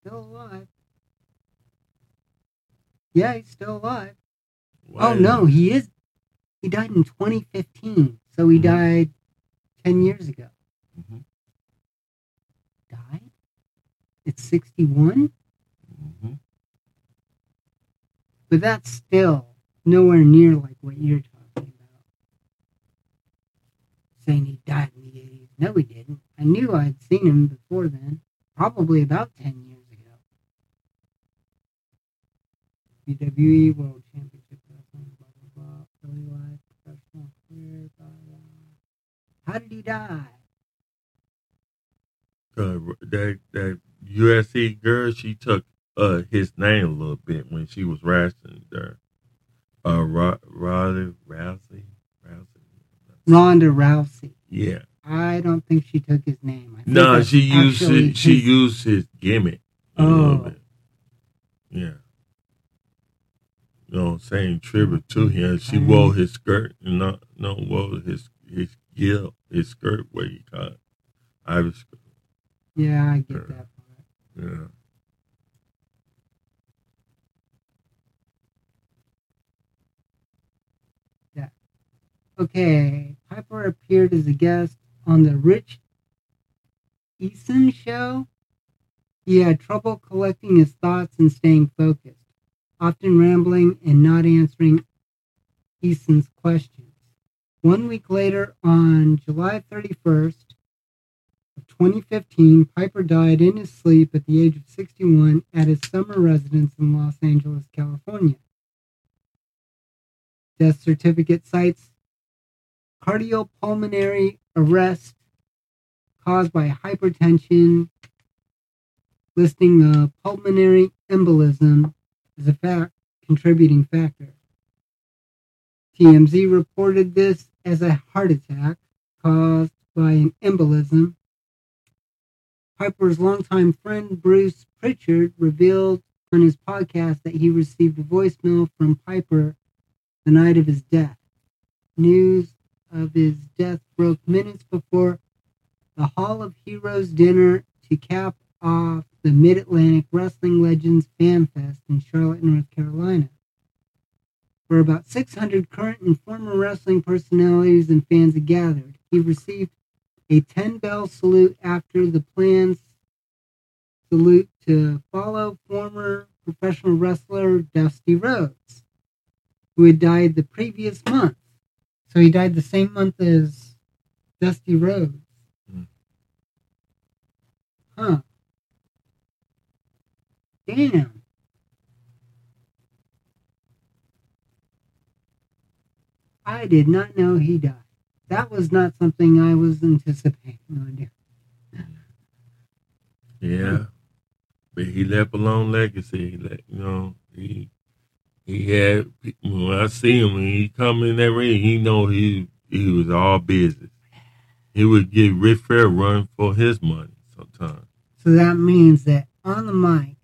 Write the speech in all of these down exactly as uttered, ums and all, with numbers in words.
still alive. Yeah, he's still alive. Why oh, no, he is. He died in twenty fifteen. So he mm-hmm. died ten years ago. Mm-hmm. Died? It's sixty-one? Mm-hmm. But that's still nowhere near like what you're talking about. Saying he died in the eighties. No, he didn't. I knew I'd seen him before then. Probably about ten years ago. B W E World Championship Wrestling, blah, blah, blah. Early life, professional career, blah, blah. How did he die? Uh, that, that U F C girl, she took uh, his name a little bit when she was wrestling there. Uh, Ro- Ronda Rousey? Rousey? Ronda Rousey. Yeah. I don't think she took his name. I think no, she used it, she his... used his gimmick a oh. little bit. Yeah. You know, saying tribute to him. She mm. wore his skirt and not no wore his his gill, his skirt what you call it. Irish skirt. Yeah, I get yeah. that part. Yeah. Yeah. Okay. Piper appeared as a guest on the Rich Eason show. He had trouble collecting his thoughts and staying focused, often rambling and not answering Eason's questions. One week later, on July thirty-first of twenty fifteen, Piper died in his sleep at the age of sixty-one at his summer residence in Los Angeles, California. Death certificate cites cardiopulmonary arrest caused by hypertension, listing a pulmonary embolism as a fact, contributing factor. T M Z reported this as a heart attack caused by an embolism. Piper's longtime friend Bruce Pritchard revealed on his podcast that he received a voicemail from Piper the night of his death. News of his death broke minutes before the Hall of Heroes dinner to cap off the Mid-Atlantic Wrestling Legends Fan Fest in Charlotte, North Carolina. Where about six hundred current and former wrestling personalities and fans had gathered. He received a ten-bell salute after the planned salute to follow former professional wrestler Dusty Rhodes, who had died the previous month. So he died the same month as Dusty Rhodes. Mm. Huh. Damn. I did not know he died. That was not something I was anticipating on doing. Yeah. But he left a long legacy. He let, you know, he he had, when I see him, when he come in that ring, he know he he was all business. He would give Ric Flair a run for his money sometimes. So that means that on the mic,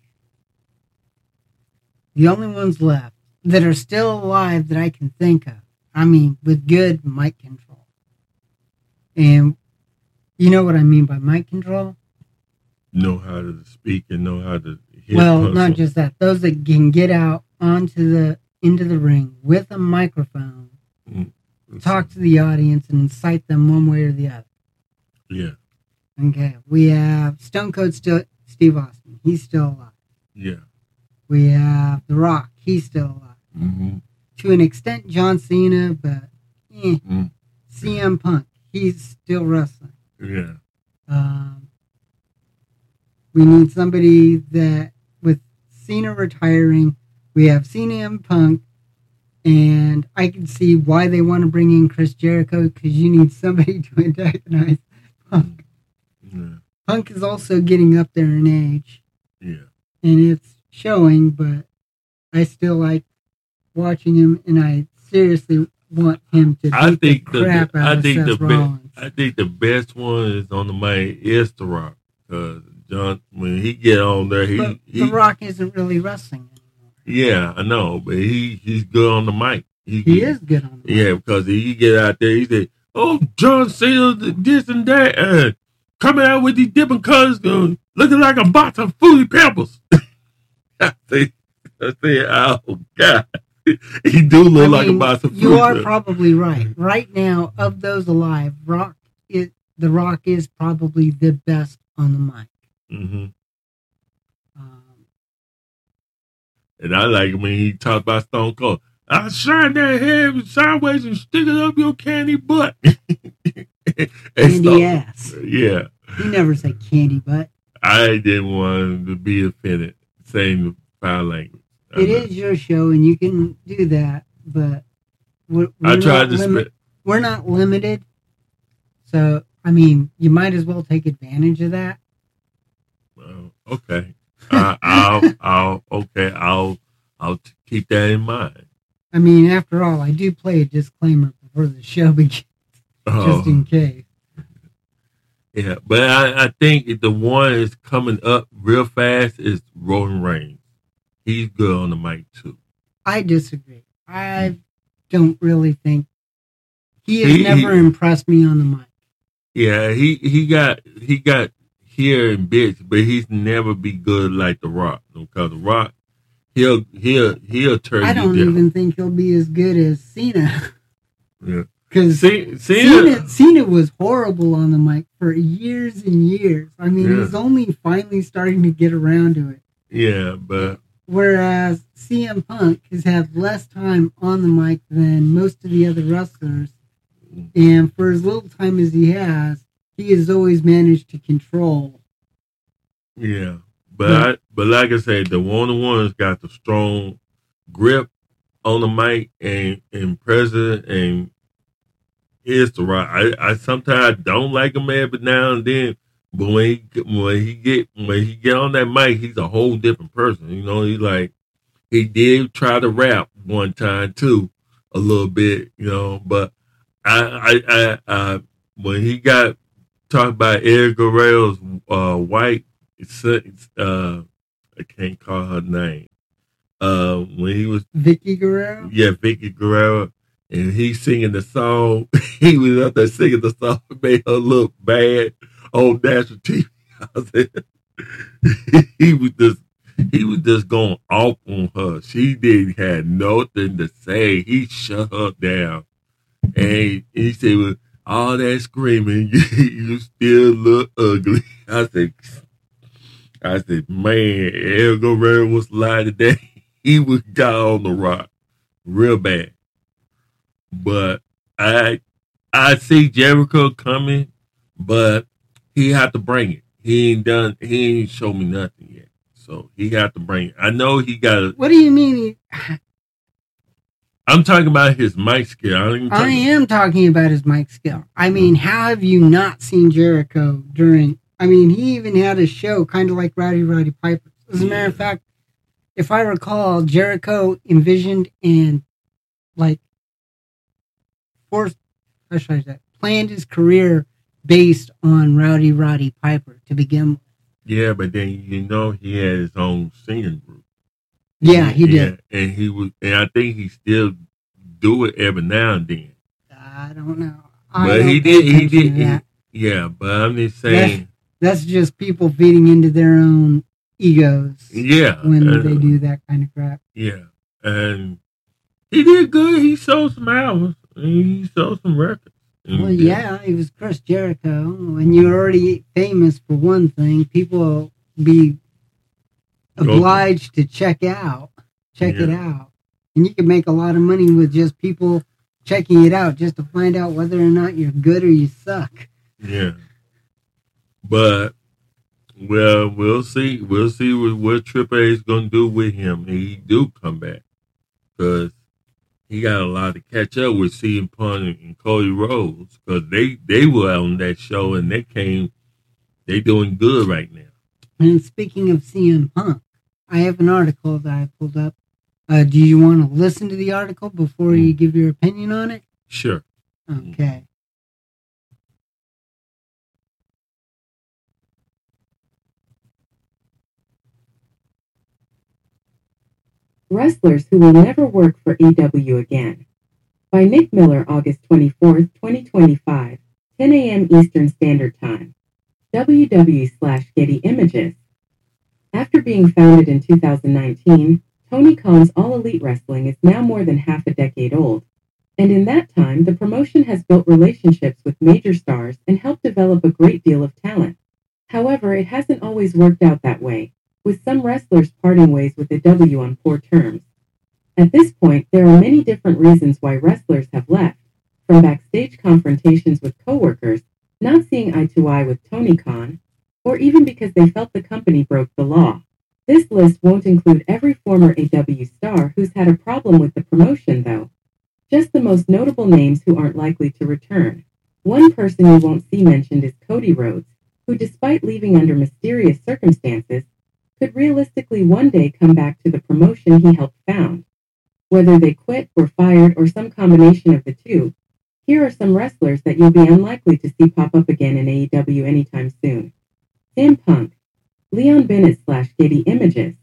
the only ones left that are still alive that I can think of, I mean, with good mic control. And you know what I mean by mic control? Know how to speak and know how to hit. Well, not just that. Those that can get out onto the into the ring with a microphone, mm-hmm. talk to the audience and incite them one way or the other. Yeah. Okay. We have Stone Cold still Steve Austin. He's still alive. Yeah. We have The Rock. He's still alive. Mm-hmm. To an extent, John Cena, but eh. Mm-hmm. C M Punk. He's still wrestling. Yeah. Um, we need somebody that, with Cena retiring, we have C M Punk, and I can see why they want to bring in Chris Jericho, because you need somebody to antagonize Punk. Yeah. Punk is also getting up there in age. Yeah. And it's showing, but I still like watching him, and I seriously want him to beat I think the crap the, out I of think Seth the Rollins. Be- I think the best one is on the mic is The Rock, because John, when he get on there, he, but he The Rock isn't really wrestling anymore. Yeah, I know, but he, he's good on the mic. He, he is good on the mic. Yeah, because he get out there, he say, "Oh, John Cena, this and that, uh, coming out with these different colors, uh, looking like a box of Fruity Pebbles. I say, I say, oh God, he do look I like mean, a box of Fruity You are probably right. Right now, of those alive, Rock is the Rock is probably the best on the mic. Mm-hmm. Um, and I like when he talked about Stone Cold. I'll shine that head sideways and stick it up your candy butt. Candy so, ass. Yeah. He never said candy butt. I didn't want to be offended saying the foul language. It is your show and you can do that, but we're, we're I tried to limi- spit. We're not limited. So, I mean, you might as well take advantage of that. Uh, okay. I, I'll, I'll, okay. I'll, I'll t- keep that in mind. I mean, after all, I do play a disclaimer before the show begins, oh. just in case. Yeah, but I, I think the one is coming up real fast is Roman Reigns. He's good on the mic, too. I disagree. I don't really think... He has he, never he, impressed me on the mic. Yeah, he, he got he got here in bits, but he's never be good like The Rock. Because The Rock... He'll he'll he'll turn. I don't you down. even think he'll be as good as Cena. Yeah, because Cena, Cena Cena was horrible on the mic for years and years. I mean, yeah. he's only finally starting to get around to it. Yeah, but whereas C M Punk has had less time on the mic than most of the other wrestlers, and for as little time as he has, he has always managed to control. Yeah. But yeah. I, but like I said, the one on one's got the strong grip on the mic and and present and is the right. I, I sometimes don't like him every now and then, but when he when he get when he get on that mic, he's a whole different person. You know, he like he did try to rap one time too, a little bit. You know, but I I I, I when he got talked about Eddie Guerrero's uh, wife. It's, it's, uh, I can't call her name. Uh, when he was Vicky Guerrero, yeah, Vicky Guerrero, and he singing the song. He was up there singing the song, made her look bad on national T V. he was just he was just going off on her. She didn't have nothing to say. He shut her down, and he said, "With all that screaming, you still look ugly." I said. I said, man, El Guerrero was lying today. He was down on the Rock real bad. But I I see Jericho coming, but he had to bring it. He ain't done, he ain't showed me nothing yet. So he got to bring it. I know he got to. What do you mean? He... I'm talking about his mic skill. I, I am talking about his mic skill. I mean, how have you not seen Jericho during... I mean, he even had a show kind of like Rowdy Roddy Piper. As a matter of fact, if I recall, Jericho envisioned and like forced, how should I say, planned his career based on Rowdy Roddy Piper to begin with. Yeah, but then you know he had his own singing group. Yeah, he did, and, and he was, and I think he still do it every now and then. I don't know, I but don't he did, he did, he, yeah. But I'm just saying. That's, That's just people feeding into their own egos. Yeah. When uh, they do that kind of crap. Yeah. And he did good. He sold some albums. He sold some records. Well, yeah, he was Chris Jericho. When you're already famous for one thing, people will be obliged okay. to check out. Check yeah. it out. And you can make a lot of money with just people checking it out just to find out whether or not you're good or you suck. Yeah. But, well, we'll see. We'll see what, what Triple A is going to do with him. And he do come back. Because he got a lot to catch up with C M Punk and Cody Rhodes. Because they, they were on that show and they came, they doing good right now. And speaking of C M Punk, I have an article that I pulled up. Uh, do you want to listen to the article before you give your opinion on it? Sure. Okay. Wrestlers Who Will Never Work for A E W Again. By Nick Miller, August twenty-fourth, twenty twenty-five, ten a.m. Eastern Standard Time. W W E slash Getty Images. After being founded in two thousand nineteen, Tony Khan's All Elite Wrestling is now more than half a decade old, and in that time the promotion has built relationships with major stars and helped develop a great deal of talent. However, it hasn't always worked out that way, with some wrestlers parting ways with the W on poor terms. At this point, there are many different reasons why wrestlers have left, from backstage confrontations with coworkers, not seeing eye to eye with Tony Khan, or even because they felt the company broke the law. This list won't include every former A W star who's had a problem with the promotion, though. Just the most notable names who aren't likely to return. One person you won't see mentioned is Cody Rhodes, who, despite leaving under mysterious circumstances, could realistically one day come back to the promotion he helped found. Whether they quit, were fired, or some combination of the two, here are some wrestlers that you'll be unlikely to see pop up again in A E W anytime soon. C M Punk, Leon Bennett slash Getty Images.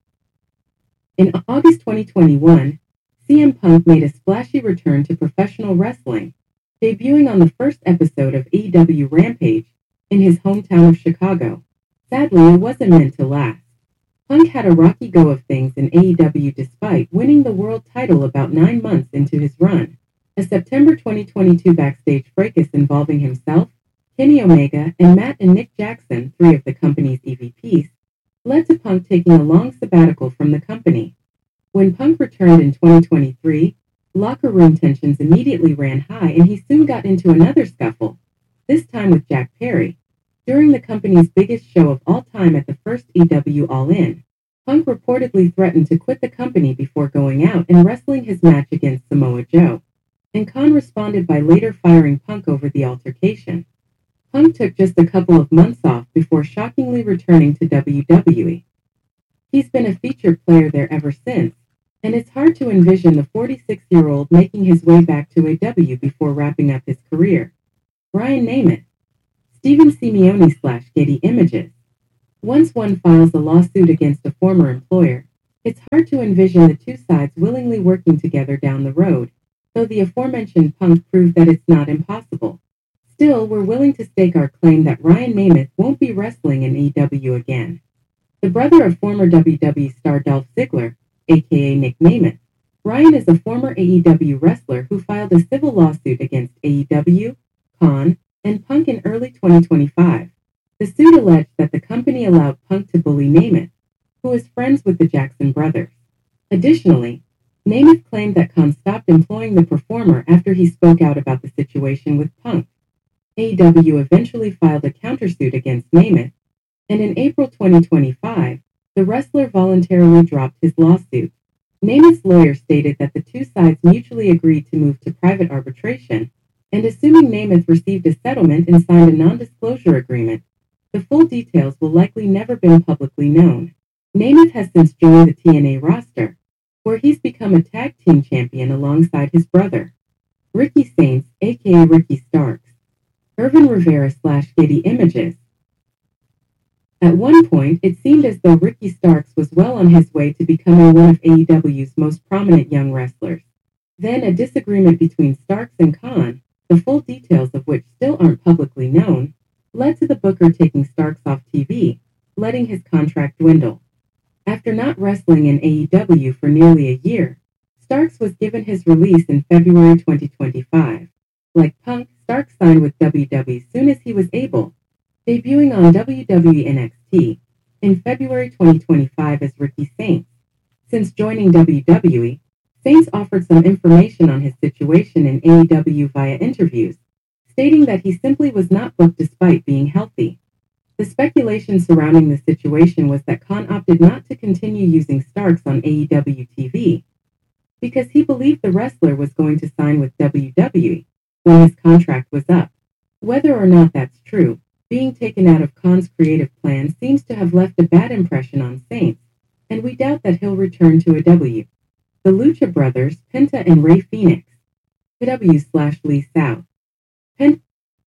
In August twenty twenty-one, C M Punk made a splashy return to professional wrestling, debuting on the first episode of A E W Rampage in his hometown of Chicago. Sadly, it wasn't meant to last. Punk had a rocky go of things in A E W despite winning the world title about nine months into his run. A September twenty twenty-two backstage fracas involving himself, Kenny Omega, and Matt and Nick Jackson, three of the company's E V Ps, led to Punk taking a long sabbatical from the company. When Punk returned in twenty twenty-three, locker room tensions immediately ran high and he soon got into another scuffle, this time with Jack Perry. During the company's biggest show of all time at the first E W All In, Punk reportedly threatened to quit the company before going out and wrestling his match against Samoa Joe, and Khan responded by later firing Punk over the altercation. Punk took just a couple of months off before shockingly returning to W W E. He's been a featured player there ever since, and it's hard to envision the forty-six-year-old making his way back to A W before wrapping up his career. Ryan Nemeth, Stephen Simeone slash Getty Images. Once one files a lawsuit against a former employer, it's hard to envision the two sides willingly working together down the road, though the aforementioned Punk proved that it's not impossible. Still, we're willing to stake our claim that Ryan Nemeth won't be wrestling in A E W again. The brother of former W W E star Dolph Ziggler, aka Nick Nemeth, Ryan is a former A E W wrestler who filed a civil lawsuit against A E W, Khan, and Punk in early twenty twenty-five. The suit alleged that the company allowed Punk to bully Nemeth, who is friends with the Jackson brothers. Additionally, Nemeth claimed that Khan stopped employing the performer after he spoke out about the situation with Punk. A E W eventually filed a countersuit against Nemeth, and in April twenty twenty-five, the wrestler voluntarily dropped his lawsuit. Nemeth's lawyer stated that the two sides mutually agreed to move to private arbitration, and assuming Nemeth received a settlement and signed a non-disclosure agreement, the full details will likely never been publicly known. Nemeth has since joined the T N A roster, where he's become a tag team champion alongside his brother, Ricky Saints, aka Ricky Starks. Irvin Rivera slash Getty Images. At one point, it seemed as though Ricky Starks was well on his way to becoming one of A E W's most prominent young wrestlers. Then a disagreement between Starks and Khan, the full details of which still aren't publicly known, led to the booker taking Starks off T V, letting his contract dwindle. After not wrestling in A E W for nearly a year, Starks was given his release in February twenty twenty-five. Like Punk, Starks signed with W W E soon as he was able, debuting on W W E N X T in February twenty twenty-five as Ricky Saints. Since joining W W E, Saints offered some information on his situation in A E W via interviews, stating that he simply was not booked despite being healthy. The speculation surrounding the situation was that Khan opted not to continue using Starks on A E W T V because he believed the wrestler was going to sign with W W E when his contract was up. Whether or not that's true, being taken out of Khan's creative plan seems to have left a bad impression on Saints, and we doubt that he'll return to A W. The Lucha Brothers, Penta and Ray Phoenix. A W slash Lee South. Penta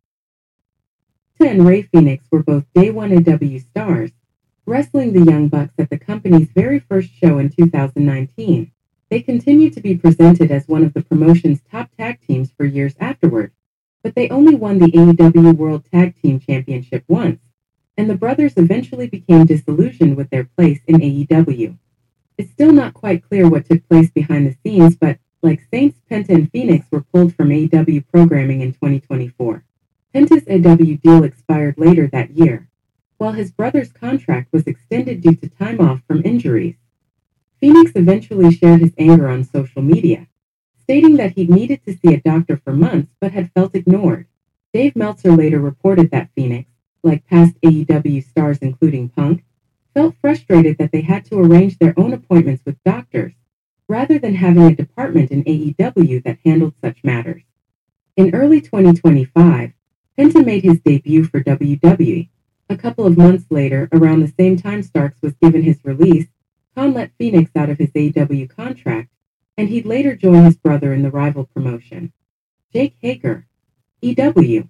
and Ray Phoenix were both day one A W stars, wrestling the Young Bucks at the company's very first show in two thousand nineteen. They continued to be presented as one of the promotion's top tag teams for years afterward, but they only won the A E W World Tag Team Championship once, and the brothers eventually became disillusioned with their place in A E W. It's still not quite clear what took place behind the scenes, but like Saints, Penta and Phoenix were pulled from A E W programming in twenty twenty-four. Penta's A E W deal expired later that year, while his brother's contract was extended due to time off from injuries. Phoenix eventually shared his anger on social media, stating that he'd needed to see a doctor for months but had felt ignored. Dave Meltzer later reported that Phoenix, like past A E W stars including Punk, felt frustrated that they had to arrange their own appointments with doctors, rather than having a department in A E W that handled such matters. In early twenty twenty-five, Penta made his debut for W W E. A couple of months later, around the same time Starks was given his release, Khan let Phoenix out of his A E W contract, and he'd later join his brother in the rival promotion. Jake Hager, E W.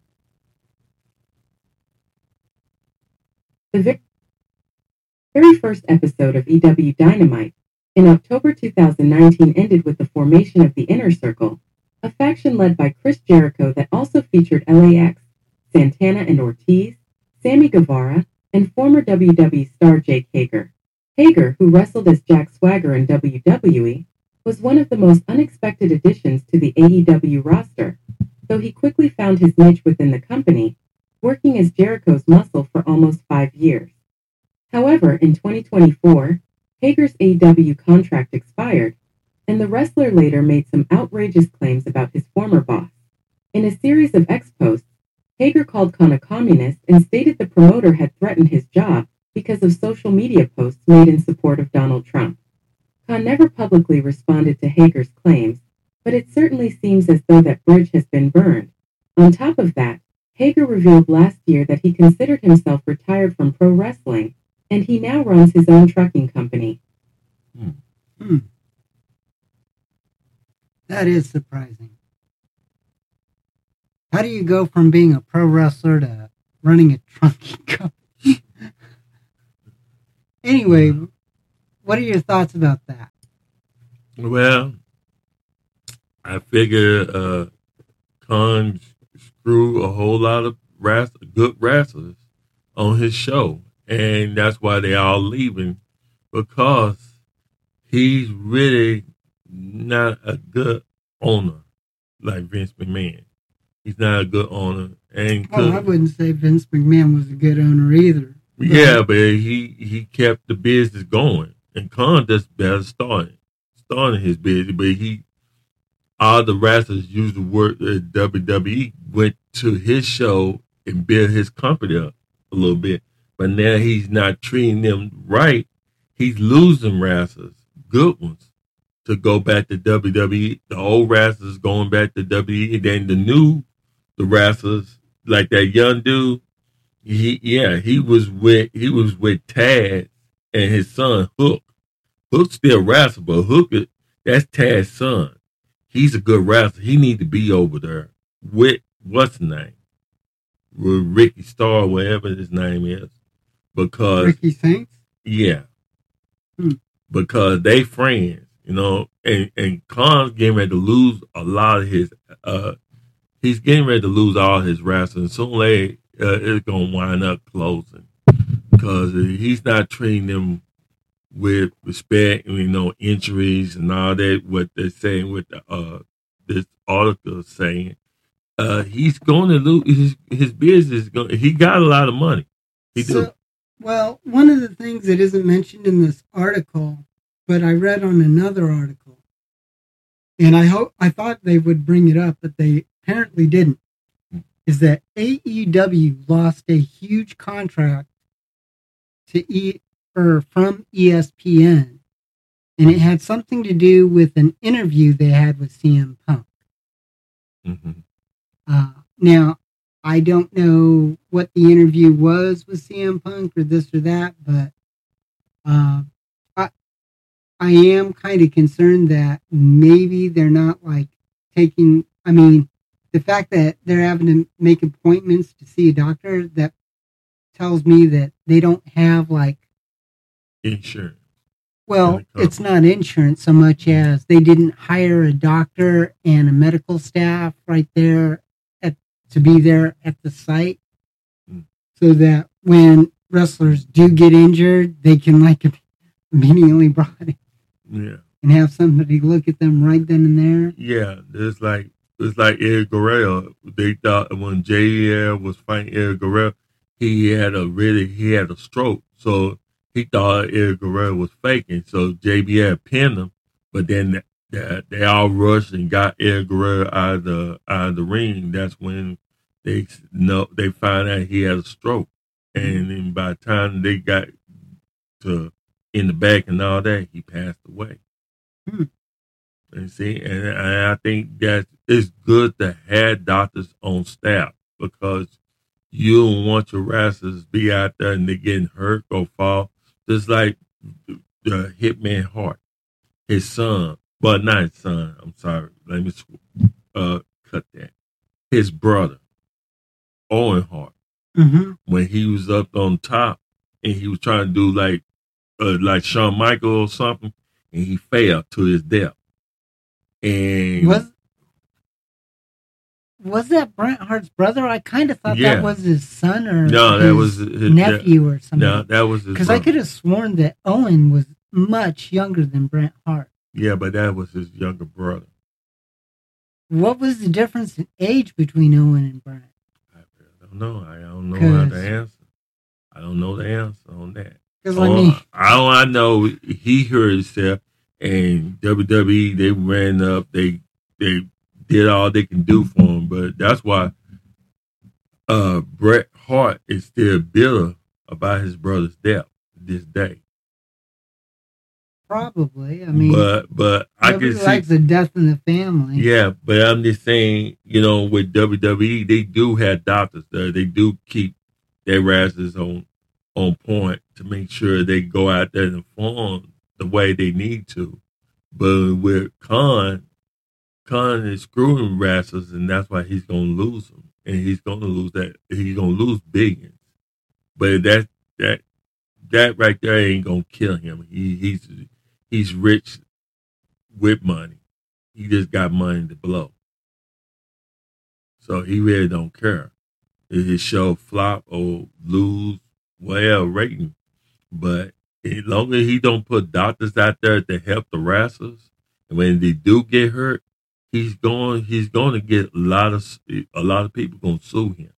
The very first episode of E W Dynamite, in October two thousand nineteen, ended with the formation of the Inner Circle, a faction led by Chris Jericho that also featured L A X, Santana and Ortiz, Sammy Guevara, and former W W E star Jake Hager. Hager, who wrestled as Jack Swagger in W W E, was one of the most unexpected additions to the A E W roster, though he quickly found his niche within the company, working as Jericho's muscle for almost five years. However, in twenty twenty-four, Hager's A E W contract expired, and the wrestler later made some outrageous claims about his former boss. In a series of X-posts, Hager called Khan a communist and stated the promoter had threatened his job because of social media posts made in support of Donald Trump. Khan never publicly responded to Hager's claims, but it certainly seems as though that bridge has been burned. On top of that, Hager revealed last year that he considered himself retired from pro wrestling, and he now runs his own trucking company. Hmm. Hmm. That is surprising. How do you go from being a pro wrestler to running a trucking company? Anyway, what are your thoughts about that? Well, I figure uh, Khan screwed a whole lot of wrest- good wrestlers on his show, and that's why they all leaving, because he's really not a good owner like Vince McMahon. He's not a good owner. And well, I wouldn't say Vince McMahon was a good owner either. But yeah, but he, he kept the business going. And Khan just better starting, starting his business. But he, all the wrestlers used to work at W W E, went to his show and built his company up a little bit. But now he's not treating them right. He's losing wrestlers, good ones, to go back to W W E. The old wrestlers going back to W W E. And then the new, the wrestlers, like that young dude, he yeah, he was with he was with Taz and his son Hook. Hook still wrestles, but Hook, that's Taz's son. He's a good wrestler. He need to be over there with what's his name, with Ricky Starr, whatever his name is, because Ricky Saints. Yeah, hmm. because they friends, you know, and and Khan's getting ready to lose a lot of his. Uh, he's getting ready to lose all his wrestling. Soon or later, uh, it's gonna wind up closing because he's not treating them with respect, you know, injuries and all that. What they're saying with the, uh, this article is saying, uh, he's going to lose his, his business. Is going, he got a lot of money. He so, do. Well, one of the things that isn't mentioned in this article, but I read on another article, and I hope I thought they would bring it up, but they apparently didn't, is that A E W lost a huge contract to E or from E S P N, and it had something to do with an interview they had with C M Punk. Mm-hmm. Uh, now, I don't know what the interview was with C M Punk or this or that, but uh, I I am kind of concerned that maybe they're not like taking. I mean, the fact that they're having to make appointments to see a doctor, that tells me that they don't have like insurance. Well, it's not insurance so much as they didn't hire a doctor and a medical staff right there at to be there at the site, mm. so that when wrestlers do get injured, they can like immediately brought in Yeah. and have somebody look at them right then and there. Yeah, it's like it's like Eddie Guerrero. They thought when J L was fighting Eddie Guerrero, he had a really he had a stroke, so he thought Eddie Guerrero was faking. So J B L pinned him, but then they, they all rushed and got Eddie Guerrero out of the out of the ring. That's when they know they found out he had a stroke, and then by the time they got to in the back and all that, he passed away. Hmm. And see, and, and I think that it's good to have doctors on staff because you don't want your wrestlers to be out there and they're getting hurt or fall. Just like the, the Hitman Hart, his son, but not his son, I'm sorry, let me uh, cut that. His brother, Owen Hart, Mm-hmm. when he was up on top and he was trying to do like uh, like Shawn Michaels or something, and he fell to his death. And was was that Bret Hart's brother? I kind of thought Yeah. that was his son or no, his that was his nephew or something. No, that was his Because I brother. could have sworn that Owen was much younger than Bret Hart. Yeah, but that was his younger brother. What was the difference in age between Owen and Bret? I don't know. I don't know how to 'Cause- answer. I don't know the answer on that. Because All, I mean, all I know, he hurt himself, and W W E they ran up. They they did all they can do for him, but that's why uh, Bret Hart is still bitter about his brother's death this day. probably. I mean, but but I nobody can see. likes the death in the family. Yeah, but I'm just saying, you know, with W W E, they do have doctors there. They do keep their wrestlers on on point to make sure they go out there and perform the way they need to. But with Khan, Khan is screwing wrestlers, and that's why he's going to lose them, and he's going to lose that. He's going to lose billions. But that that that right there ain't going to kill him. He he's he's rich with money. He just got money to blow. So he really don't care if his show flop or lose well rating. But as long as he don't put doctors out there to help the wrestlers, and when they do get hurt, he's going he's going to get a lot of a lot of people going to sue him.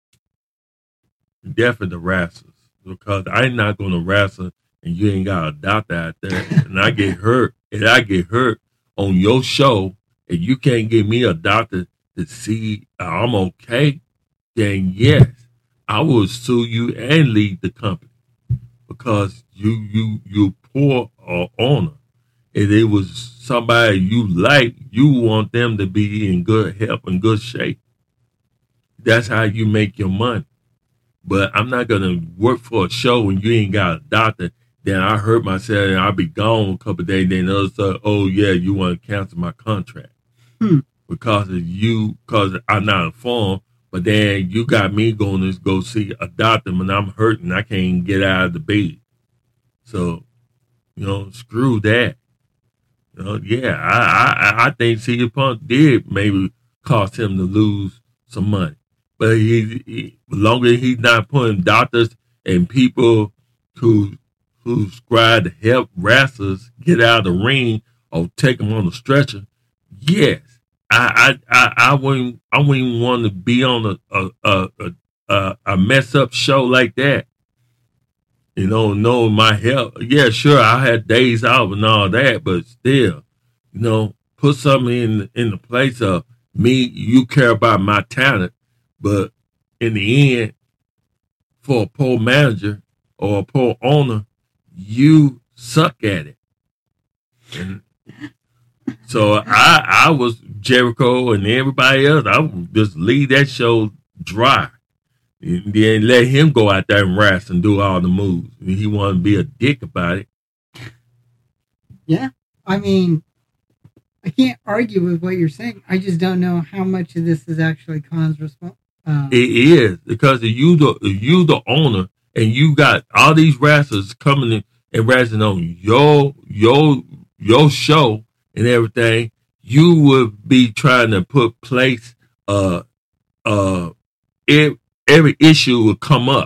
Definitely the wrestlers, because I'm not going to wrestle and you ain't got a doctor out there, and I get hurt, and I get hurt on your show, and you can't give me a doctor to see I'm okay, then yes, I will sue you and leave the company because you you you poor uh, owner. If it was somebody you like, you want them to be in good health and good shape. That's how you make your money. But I'm not gonna work for a show when you ain't got a doctor. Then I hurt myself and I'll be gone a couple of days. Then others say, "Oh yeah, you want to cancel my contract Hmm. because of you, because I'm not informed." But then you got me going to go see a doctor when I'm hurting. I can't get out of the bed. So, you know, screw that. You know, yeah, I I, I think C M Punk did maybe cost him to lose some money. But he, he as long as he's not putting doctors and people who who scribe to help wrestlers get out of the ring or take them on the stretcher, yes, I I I, I wouldn't I wouldn't even want to be on a a a, a a mess up show like that. You know, know my health. Yeah, sure, I had days off and all that, but still, you know, put something in in the place of me. You care about my talent. But in the end, for a poor manager or a poor owner, you suck at it. And so I I was Jericho and everybody else. I would just leave that show dry. And then let him go out there and wrestle and do all the moves. And he wanted to be a dick about it. Yeah. I mean, I can't argue with what you're saying. I just don't know how much of this is actually Khan's response. Uh, It is because if you the if you the owner and you got all these wrestlers coming in and wrestling on your your your show and everything, you would be trying to put place uh uh every, every issue would come up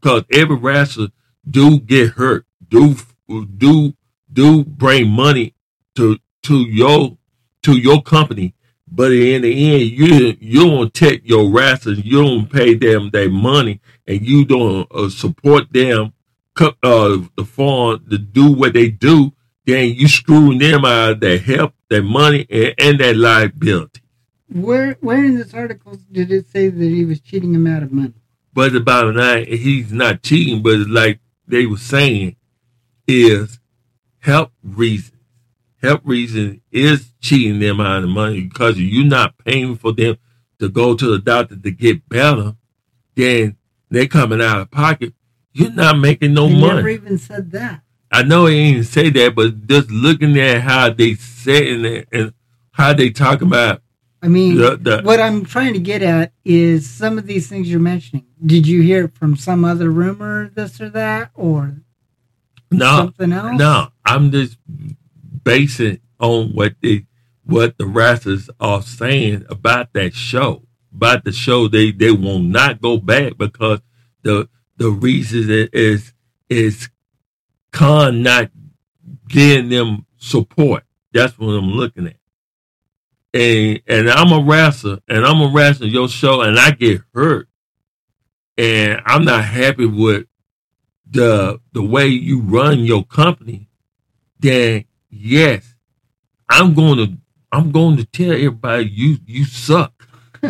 because every wrestler do get hurt, do do do bring money to to your to your company, but in the end, you you don't take your wrestlers, you don't pay them their money, and you don't uh, support them, uh, the farm to do what they do. Then you screwing them out of their help, their money, and, and their liability. Where where in this article did it say that he was cheating him out of money? But the bottom line, he's not cheating, but it's like they were saying, is health reasons. Health reason is cheating them out of money because you're not paying for them to go to the doctor to get better. Then they're coming out of pocket. You're not making no they money. Never even said that. I know he didn't say that, but just looking at how they saying it and how they talk about. I mean, the, the, what I'm trying to get at is some of these things you're mentioning. Did you hear it from some other rumor, this or that, or no, something else? No, I'm just basing on what the what the wrestlers are saying about that show. About the show, they they will not go back because the the reason is is Khan not getting them support. That's what I'm looking at. And and I'm a wrestler, and I'm a wrestler your show, and I get hurt, and I'm not happy with the the way you run your company. Then yes, I'm going to I'm going to tell everybody you you suck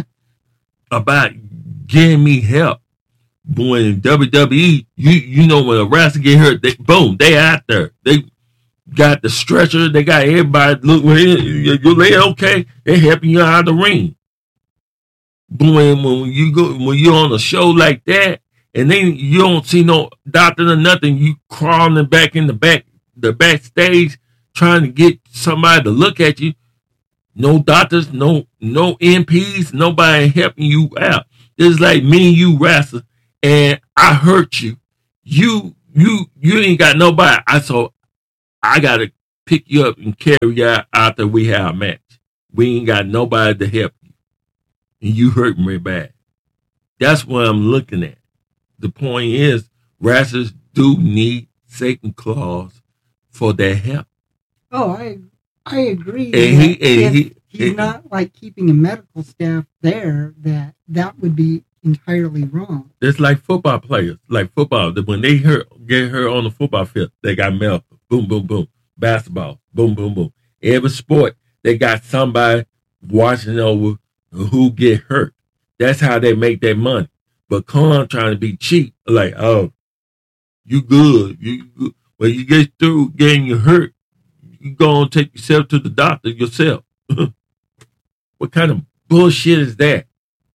about getting me help. When in W W E, you you know when a wrestler get hurt, they boom, they out there. They got the stretcher. They got everybody. Look, your leg okay? They helping you out of the ring. But when, when you go, when you're on a show like that, and then you don't see no doctor or nothing, you crawling back in the back, the backstage, trying to get somebody to look at you. No doctors, no no M Ps, nobody helping you out. It's like me and you wrestle, and I hurt you. You you you ain't got nobody. I so. I got to pick you up and carry you out after we have a match. We ain't got nobody to help you. And you hurt me bad. That's what I'm looking at. The point is, wrestlers do need second clause for their help. Oh, I I agree. And he, and if he, he's and, not like keeping a medical staff there, that that would be entirely wrong. It's like football players. Like football, when they hurt, get hurt on the football field, they got medical. Boom, boom, boom. Basketball. Boom, boom, boom. Every sport, they got somebody watching over who get hurt. That's how they make their money. But Khan trying to be cheap. Like, oh, you good. You good. When you get through getting you hurt, you go and take yourself to the doctor yourself. What kind of bullshit is that?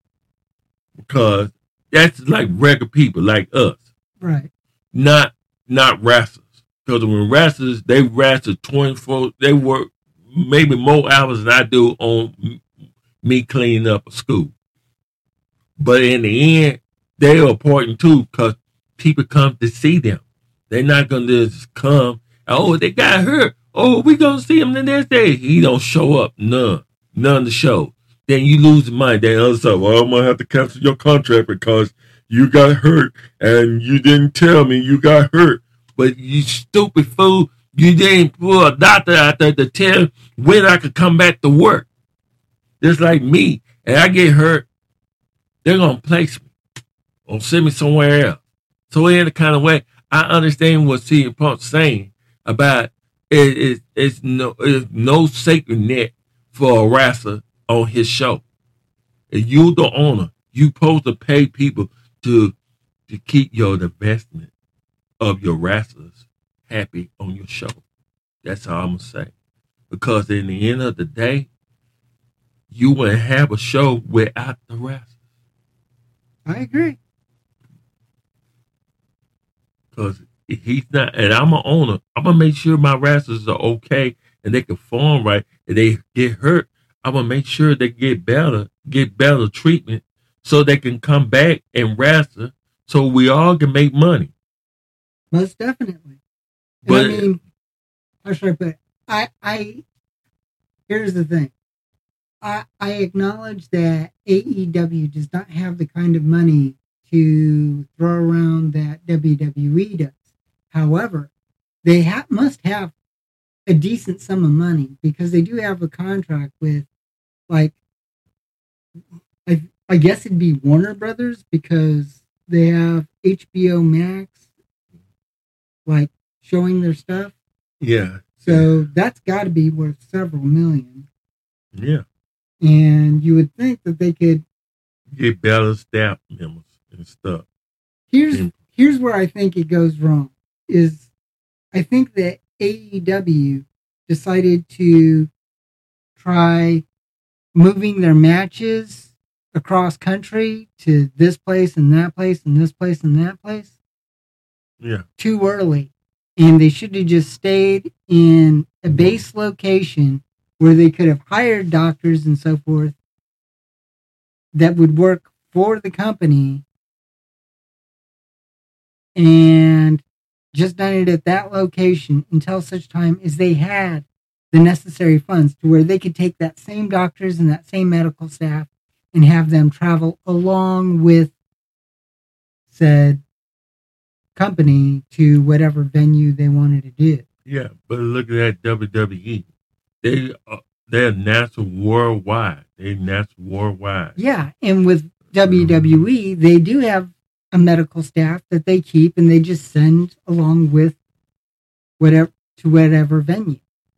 Because that's like regular people like us. Right. Not, not wrestlers. Because when wrestlers, they wrestle twenty-four, they work maybe more hours than I do on me cleaning up a school. But in the end, they're important too because people come to see them. They're not going to just come, oh, they got hurt. Oh, we going to see him the next day. He don't show up. None. None to show. Then you lose the money. Then other side, well, I'm going to have to cancel your contract because you got hurt and you didn't tell me you got hurt. But you stupid fool, you didn't pull a doctor out there to tell when I could come back to work. Just like me, and I get hurt, they're going to place me or send me somewhere else. So in the kind of way, I understand what C M Punk's saying about it, it, it's, no, it's no safety net for a wrestler on his show. If you the owner, you supposed to pay people to, to keep your investment of your wrestlers happy on your show. That's all I'm going to say. Because in the end of the day, you wouldn't have a show without the wrestlers. I agree. Because he's not, and I'm an owner, I'm going to make sure my wrestlers are okay and they can perform right. If they get hurt, I'm going to make sure they get better, get better treatment so they can come back and wrestle so we all can make money. Most definitely. But, and I mean, I'm sorry, but I, I, here's the thing. I, I acknowledge that A E W does not have the kind of money to throw around that W W E does. However, they ha- must have a decent sum of money because they do have a contract with, like, I, I guess it'd be Warner Brothers because they have H B O Max, like, showing their stuff. Yeah. So that's got to be worth several million. Yeah. And you would think that they could get better staff members and stuff. Here's and, here's where I think it goes wrong. Is I think that A E W decided to try moving their matches across country to this place and that place and this place and that place. Yeah. Too early. And they should have just stayed in a base location where they could have hired doctors and so forth that would work for the company and just done it at that location until such time as they had the necessary funds to where they could take that same doctors and that same medical staff and have them travel along with said company to whatever venue they wanted to do. Yeah, but look at that W W E. They uh, they're national worldwide. They national worldwide. Yeah, and with W W E, they do have a medical staff that they keep and they just send along with whatever to whatever venue.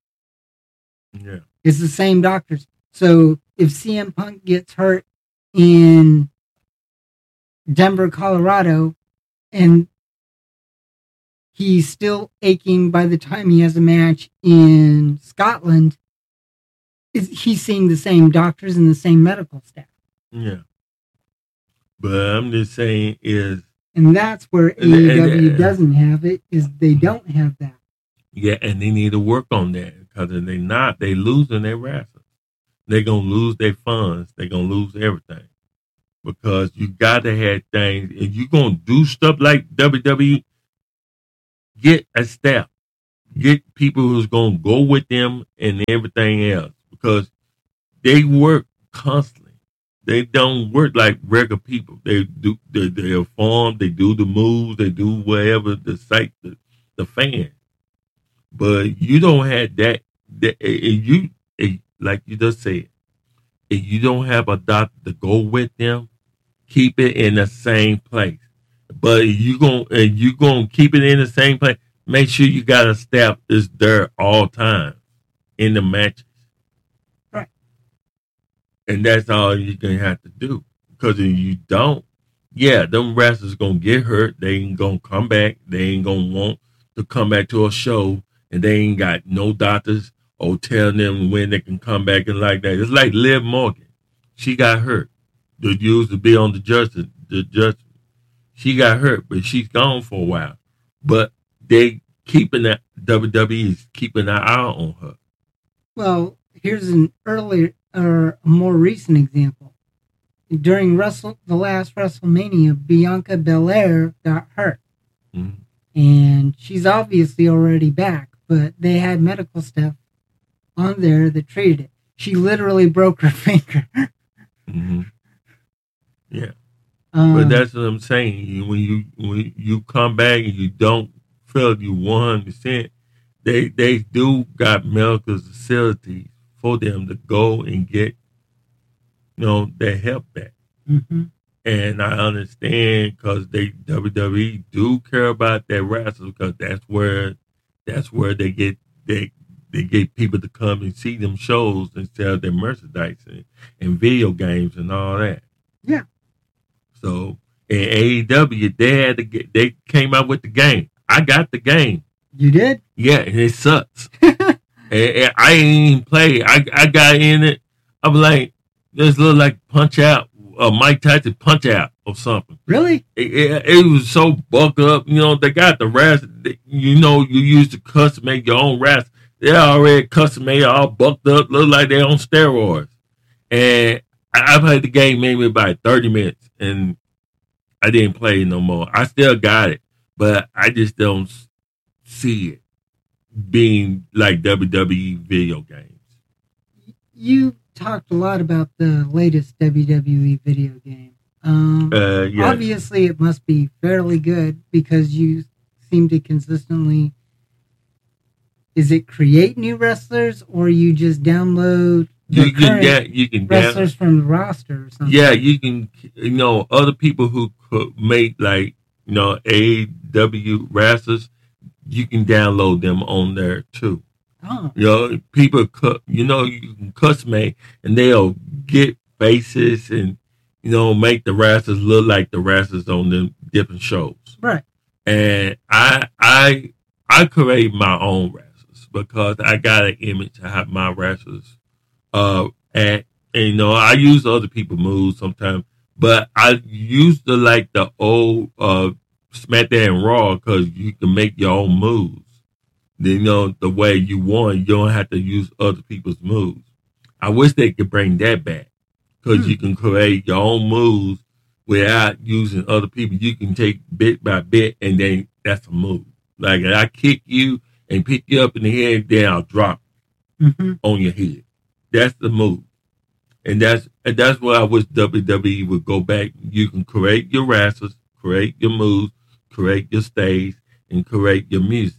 Yeah. It's the same doctors. So if C M Punk gets hurt in Denver, Colorado, and he's still aching by the time he has a match in Scotland, he's seeing the same doctors and the same medical staff. Yeah. But I'm just saying is... And that's where A E W doesn't have it, is they don't have that. Yeah, and they need to work on that. Because if they not, they losing their wrestlers. They're going to lose their funds. They're going to lose everything. Because you got to have things. If you're going to do stuff like W W E, get a staff. Get people who's going to go with them and everything else. Because they work constantly. They don't work like regular people. They do. They, they're formed. They do the moves. They do whatever the site the, the fan. But you don't have that. that and you and like you just said, if you don't have a doctor to go with them, keep it in the same place. But you gonna and you gonna keep it in the same place. Make sure you got a staff that's there all time in the matches. Right. And that's all you're gonna have to do. Because if you don't, yeah, them wrestlers gonna get hurt. They ain't gonna come back. They ain't gonna want to come back to a show, and they ain't got no doctors or telling them when they can come back and like that. It's like Liv Morgan. She got hurt. The used to be on the justice. The justice. She got hurt, but she's gone for a while. But they keeping that W W E's keeping an eye on her. Well, here's an earlier or a more recent example. During Wrestle, the last WrestleMania, Bianca Belair got hurt. Mm-hmm. And she's obviously already back, but they had medical staff on there that treated it. She literally broke her finger. Mm-hmm. Yeah. Um, but that's what I'm saying. When you when you come back and you don't feel you one hundred percent, they they do got medical facilities for them to go and get, you know, their help back. Mm-hmm. And I understand because they W W E do care about their wrestlers because that's where that's where they get they they get people to come and see them shows and sell their merchandise and, and video games and all that. Yeah. So in A E W, they had to get they came out with the game. I got the game. You did? Yeah, and it sucks. and, and I ain't even played. I I got in it. I'm like, this look like Punch Out. Uh, Mike Tyson Punch Out or something. Really? It, it, it was so bucked up. You know, they got the rest. You know, you used to custom make your own rest. They're already custom made, all bucked up, look like they're on steroids. And I, I played the game maybe about thirty minutes, and I didn't play no more. I still got it, but I just don't see it being like W W E video games. You talked a lot about the latest W W E video game. Um, Uh, yeah. Obviously, it must be fairly good because you seem to consistently. Is it create new wrestlers or you just download the You can current get you can wrestlers down, from the roster or something? yeah, you can, you know, other people who could make, like, you know, A W wrestlers, you can download them on there too. Oh. You know, people cut, you know, you can custom and they'll get faces and, you know, make the wrestlers look like the wrestlers on them different shows. Right. And I I I create my own wrestlers because I got an image to have my wrestlers. Uh, and, and you know, I use other people's moves sometimes, but I used to like the old uh SmackDown and Raw because you can make your own moves. Then, you know, the way you want, you don't have to use other people's moves. I wish they could bring that back because Hmm. you can create your own moves without using other people. You can take bit by bit, and then that's a move. Like, I kick you and pick you up in the head, then I'll drop Mm-hmm. on your head. That's the move. And that's and that's why I wish W W E would go back. You can create your wrestlers, create your moves, create your stage, and create your music.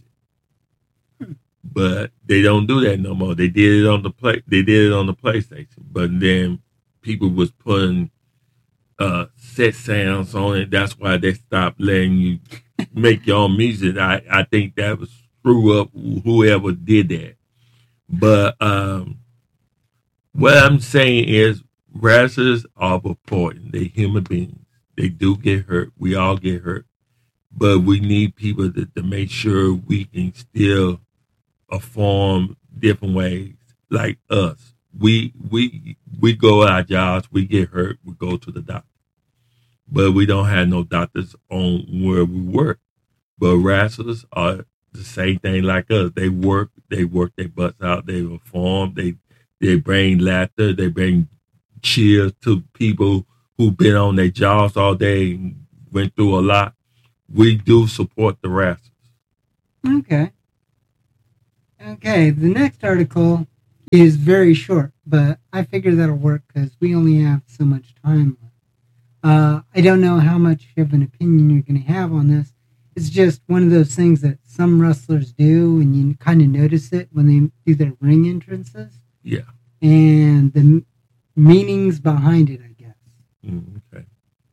But they don't do that no more. They did it on the play. They did it on the PlayStation. But then people was putting uh, set sounds on it. That's why they stopped letting you make your own music. I, I think that was screw up whoever did that. But um, what I'm saying is wrestlers are important. They're human beings. They do get hurt. We all get hurt. But we need people to, to make sure we can still perform different ways like us. We we we go our jobs, we get hurt, we go to the doctor. But we don't have no doctors on where we work. But wrestlers are the same thing like us. They work, they work their butts out, they perform, they they bring laughter, they bring cheers to people who've been on their jobs all day and went through a lot. We do support the wrestlers. Okay. Okay, the next article is very short, but I figure that'll work because we only have so much time left. Uh, I don't know how much of an opinion you're going to have on this. It's just one of those things that some wrestlers do, and you kind of notice it when they do their ring entrances. Yeah. And the m- meanings behind it, I guess. Mm, okay.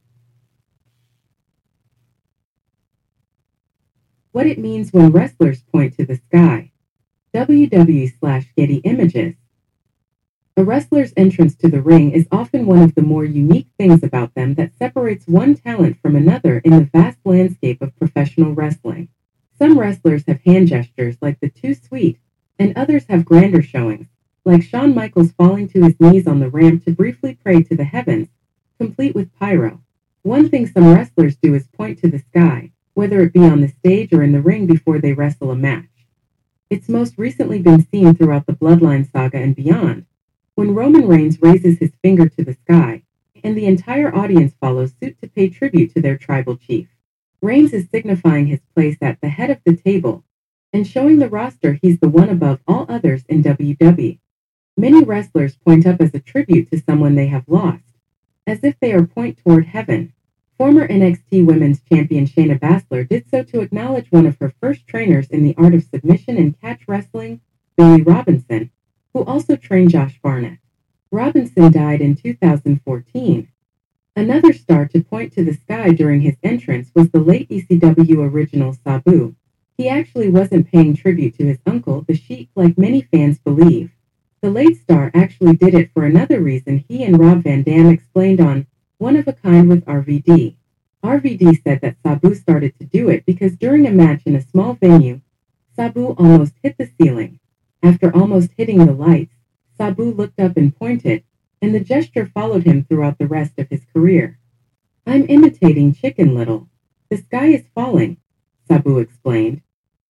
What it means when wrestlers point to the sky. W W slash Getty Images. A wrestler's entrance to the ring is often one of the more unique things about them that separates one talent from another in the vast landscape of professional wrestling. Some wrestlers have hand gestures like the Too Sweet, and others have grander showings, like Shawn Michaels falling to his knees on the ramp to briefly pray to the heavens, complete with pyro. One thing some wrestlers do is point to the sky, whether it be on the stage or in the ring before they wrestle a match. It's most recently been seen throughout the Bloodline saga and beyond, when Roman Reigns raises his finger to the sky, and the entire audience follows suit to pay tribute to their tribal chief. Reigns is signifying his place at the head of the table, and showing the roster he's the one above all others in W W E. Many wrestlers point up as a tribute to someone they have lost, as if they are point toward heaven. Former N X T Women's Champion Shayna Baszler did so to acknowledge one of her first trainers in the art of submission and catch wrestling, Bailey Robinson, who also trained Josh Barnett. Robinson died in two thousand fourteen. Another star to point to the sky during his entrance was the late E C W original Sabu. He actually wasn't paying tribute to his uncle, the Sheik, like many fans believe. The late star actually did it for another reason he and Rob Van Dam explained on One of a Kind with R V D. R V D said that Sabu started to do it because during a match in a small venue, Sabu almost hit the ceiling. After almost hitting the lights, Sabu looked up and pointed, and the gesture followed him throughout the rest of his career. I'm imitating Chicken Little. The sky is falling, Sabu explained.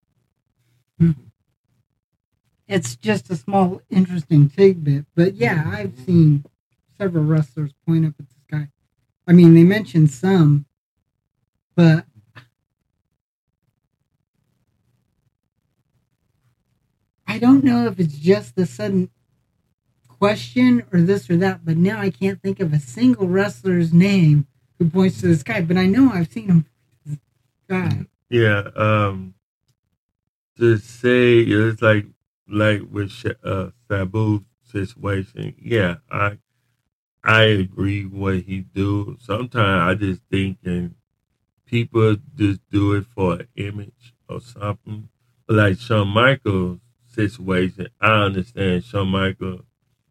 It's just a small, interesting tidbit, but yeah, I've seen several wrestlers point up at the sky. I mean, they mentioned some, but I don't know if it's just the sudden question or this or that, but now I can't think of a single wrestler's name who points to the sky, but I know I've seen him point to the sky. Yeah, um, to say it's like like with uh, Sabu's situation. Yeah, I I agree what he do. Sometimes I just thinking people just do it for an image or something. But like Shawn Michaels' situation, I understand Shawn Michaels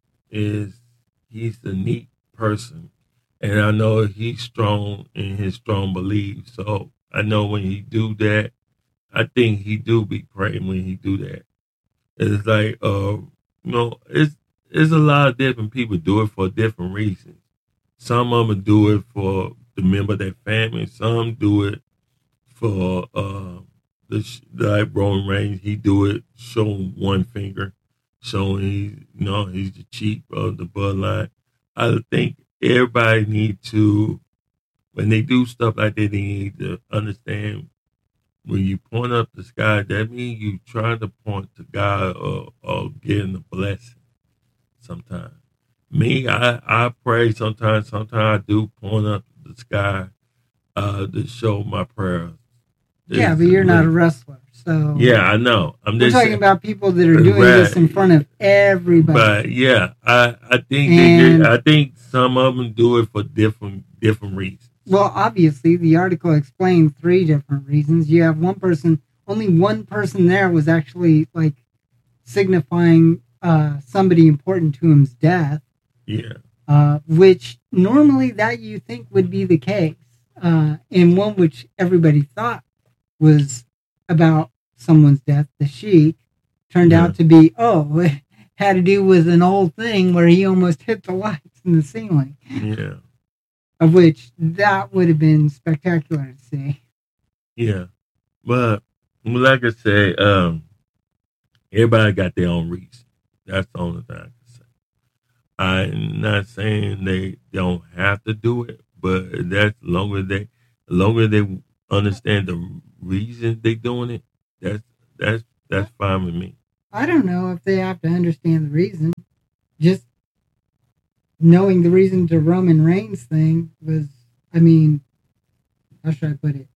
is he's a neat person, and I know he's strong in his strong beliefs. So I know when he do that, I think he do be praying when he do that. It's like, uh, you know, it's it's a lot of different people do it for different reasons. Some of them do it for the member of their family. Some do it for uh, the like Roman Reigns. He do it showing one finger, showing he, you know, he's the chief of the bloodline. I think everybody need to, when they do stuff like that, they need to understand when you point up the sky, that means you try to point to God or, or getting a blessing sometimes. Me, I, I pray sometimes. Sometimes I do point up the sky uh, to show my prayers. Yeah, but you're not a wrestler, so yeah, I know. I'm we're just talking saying, about people that are doing right. this in front of everybody. But yeah, I I think And- they, I think some of them do it for different different reasons. Well, obviously, the article explained three different reasons. You have one person, only one person there was actually like signifying uh, somebody important to him's death. Yeah. Uh, which normally that you think would be the case, uh, and one which everybody thought was about someone's death, the Sheik, turned Yeah. out to be, oh, it had to do with an old thing where he almost hit the lights in the ceiling, Yeah. of which that would have been spectacular to see. Yeah. But like I say, um, everybody got their own reason. That's the only thing I can say. I'm not saying they don't have to do it, but that's longer they longer they understand the reason they doing it, that's that's that's fine with me. I don't know if they have to understand the reason. Just knowing the reason to Roman Reigns thing was, I mean, how should I put it?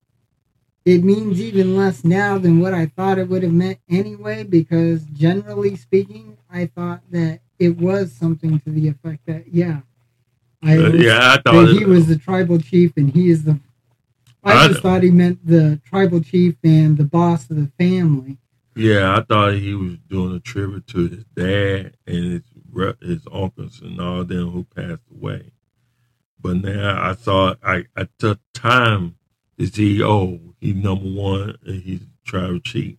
It means even less now than what I thought it would have meant anyway, because generally speaking, I thought that it was something to the effect that, yeah, I Uh, was, yeah, I that thought he was the tribal chief and he is the. I, I just thought he meant the tribal chief and the boss of the family. Yeah, I thought he was doing a tribute to his dad and his re- his uncles and all them who passed away. But now I saw I, I took time to see, oh, he's number one and he's tribal chief.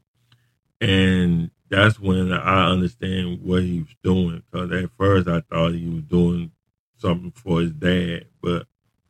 And that's when I understand what he was doing. Because at first I thought he was doing something for his dad. But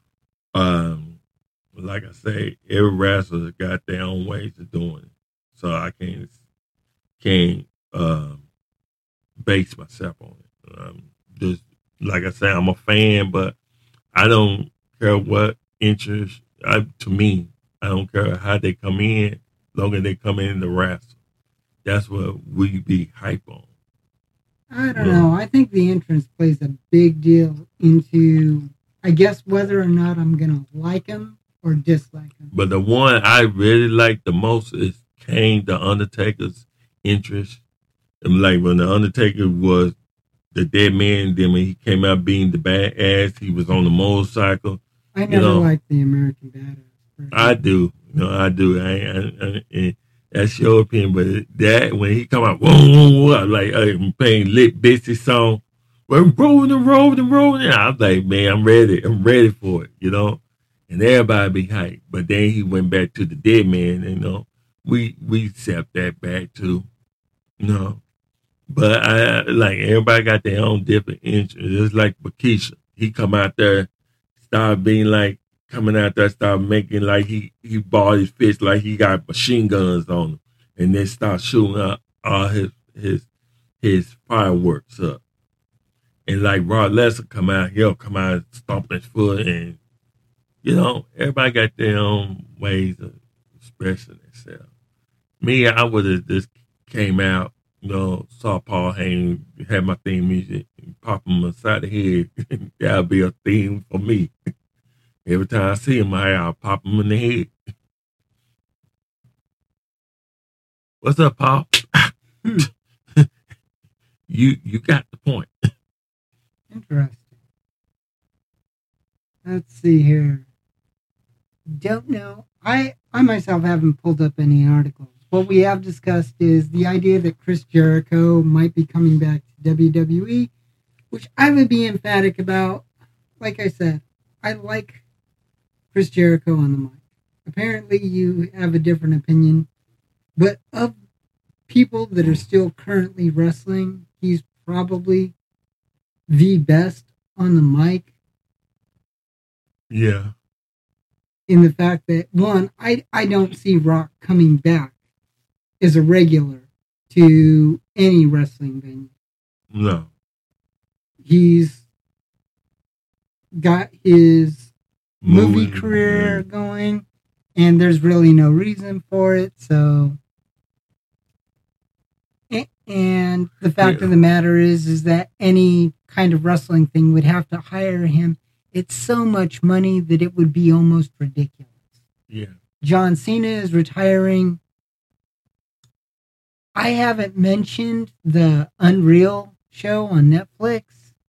um, like I say, every wrestler's got their own ways of doing it. So I can't can't um, base myself on it. Um, just like I say, I'm a fan, but I don't care what interest. I, to me, I don't care how they come in, long as they come in to wrestle. That's what we be hype on. I don't Yeah. know. I think the entrance plays a big deal into, I guess, whether or not I'm going to like him or dislike him. But the one I really like the most is Kane, the Undertaker's interest. And like when the Undertaker was the dead man, then when he came out being the badass, he was on the motorcycle. I never know, liked the American Badass. person. I do, you know, I do. I, I, I, I that's your opinion, but that when he come out, whoa, whoa, whoa, I'm like I'm playing Lit Bitchy song, we're rolling and rolling and rolling. I'm like, man, I'm ready, I'm ready for it, you know. And everybody be hyped. But then he went back to the dead man, you know. We we set that back too, you know. But I like everybody got their own different interests. It's like Bakisha. He come out there, start being like coming out there, start making like he he bought his fist like he got machine guns on him, and then start shooting up all his his his fireworks up. And like Rod Lesnar come out, he'll come out stomping his foot, and you know everybody got their own ways of expressing themselves. Me, I would have just came out. You know, saw Paul Heyman, had my theme music, and pop him inside the head. That'll be a theme for me. Every time I see him, I, I'll pop him in the head. What's up, Paul? you you got the point. Interesting. Let's see here. Don't know. I, I myself haven't pulled up any articles. What we have discussed is the idea that Chris Jericho might be coming back to W W E, which I would be emphatic about. Like I said, I like Chris Jericho on the mic. Apparently you have a different opinion, but of people that are still currently wrestling, he's probably the best on the mic. Yeah. In the fact that, one, I, I don't see Rock coming back as a regular to any wrestling venue. No. He's got his movie, Movie career yeah. going, and there's really no reason for it, so... And the fact yeah. of the matter is, is that any kind of wrestling thing would have to hire him. It's so much money that it would be almost ridiculous. Yeah. John Cena is retiring. I haven't mentioned the Unreal show on Netflix,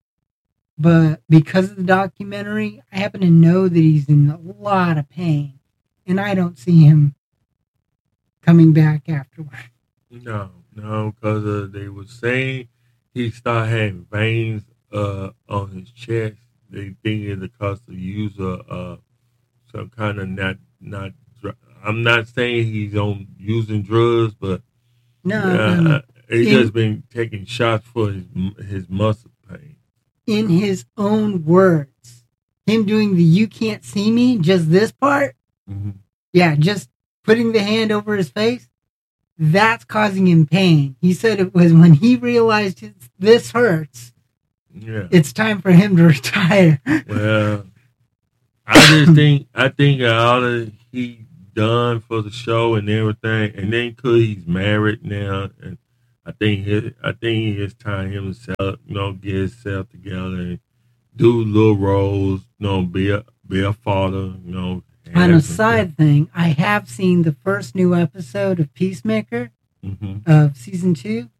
but because of the documentary, I happen to know that he's in a lot of pain, and I don't see him coming back afterward. No, no, because uh, they were saying he started having veins uh, on his chest. They think it's because the user uh, some kind of not not. I'm not saying he's on using drugs, but No, uh, no, no. he's In- just been taking shots for his his muscle pain. In his own words, him doing the "you can't see me," just this part, Mm-hmm. yeah, just putting the hand over his face, that's causing him pain. He said it was when he realized his, this hurts, Yeah. it's time for him to retire. Well, I just think I think all that he done for the show and everything, and then cause he's married now, and I think his, I think it's time him to sell, you know, get himself together and do little roles, you know, be a be a father, you know. On a have some- side thing, I have seen the first new episode of Peacemaker Mhm. of season two,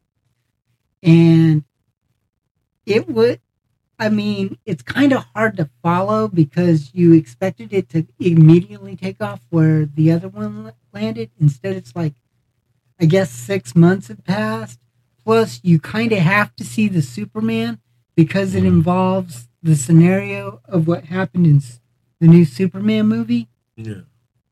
and it would, I mean, it's kind of hard to follow because you expected it to immediately take off where the other one landed. Instead, it's like, I guess six months have passed. Plus, you kind of have to see the Superman because it Mhm. involves the scenario of what happened in s- the new Superman movie. Yeah.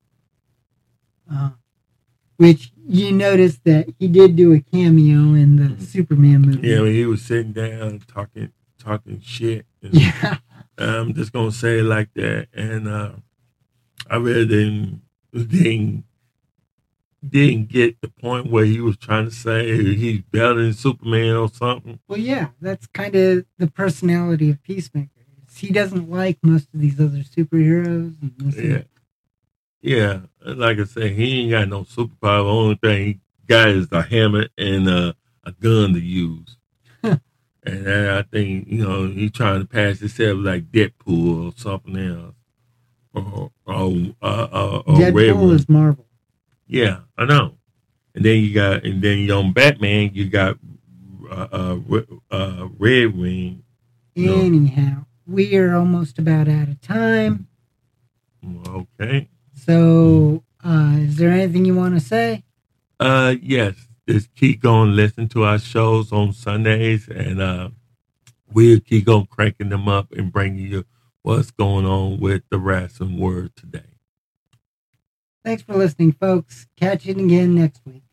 Uh, which you noticed that he did do a cameo in the Mhm. Superman movie. Yeah, when he was sitting down talking talking shit. And Yeah. I'm just gonna say it like that, and uh, I really didn't didn't didn't get the point where he was trying to say he's better than Superman or something. Well, yeah, that's kind of the personality of Peacemaker. He doesn't like most of these other superheroes. And this and Yeah, yeah. Like I said, he ain't got no superpower. The only thing he got is a hammer and uh, a gun to use. And then I think, you know, he trying to pass himself like Deadpool or something else, or or uh, uh, or Red Deadpool Room. is Marvel. Yeah, I know. And then you got, and then you on Batman, you got uh, uh, Re- uh, Red Wing. No. Anyhow, we are almost about out of time. Okay. So, uh, is there anything you want to say? Uh, yes. Just keep going, listen to our shows on Sundays, and uh, we'll keep on cranking them up and bringing you what's going on with the wrestling world today. Thanks for listening, folks. Catch you again next week.